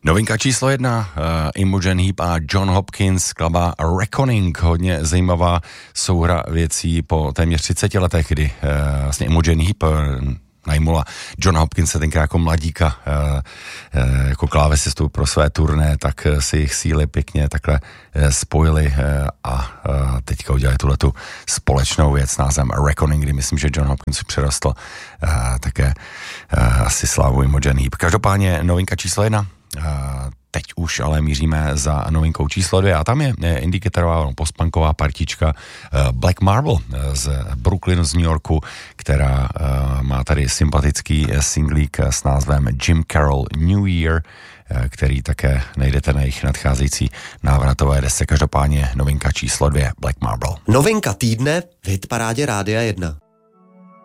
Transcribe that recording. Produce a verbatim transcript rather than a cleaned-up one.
Novinka číslo jedna, uh, Imogen Heap a John Hopkins, skladba Reckoning, hodně zajímavá souhra věcí po téměř třiceti letech, kdy uh, vlastně Imogen Heap uh, najmula John Hopkins se tenkrát jako mladíka uh, uh, jako klávesistu pro své turné, tak uh, si jich síly pěkně takhle uh, spojili uh, a uh, teďka udělali tuhletu společnou věc s názvem Reckoning, kdy myslím, že John Hopkins přerostl uh, také uh, asi slávu Imogen Heap. Každopádně novinka číslo jedna. Uh, teď už ale míříme za novinkou číslo dvě a tam je indie-kytarová postpunková partička uh, Black Marble uh, z Brooklynu, z New Yorku, která uh, má tady sympatický singlík s názvem Jim Carroll New Year, uh, který také najdete na jejich nadcházející návratové desce. Každopádně novinka číslo dvě, Black Marble. Novinka týdne v hitparádě Rádia jedna.